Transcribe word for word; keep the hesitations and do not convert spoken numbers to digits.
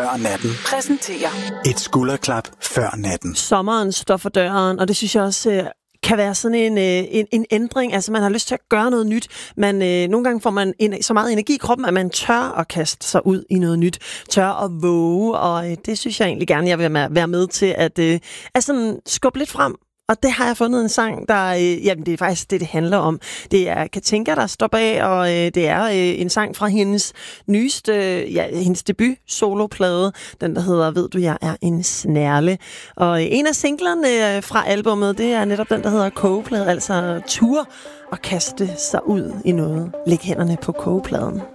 før natten præsenterer et skulderklap før natten. Sommeren står for døren, og det synes jeg også øh, kan være sådan en, øh, en, en ændring. Altså, man har lyst til at gøre noget nyt. Man, øh, nogle gange får man en, så meget energi i kroppen, at man tør at kaste sig ud i noget nyt. Tør at våge, og øh, det synes jeg egentlig gerne, jeg vil være med til at, øh, at sådan skubbe lidt frem. Og det har jeg fundet en sang, der, øh, jamen det er faktisk det, det handler om. Det er Katinka, der står bag, og øh, det er øh, en sang fra hendes nyeste, ja, hendes debut soloplade, den der hedder Ved du, jeg er en snærle. Og øh, en af singlerne øh, fra albummet, det er netop den, der hedder Kogeplade, altså tur og kaste sig ud i noget. Læg hænderne på kogepladen.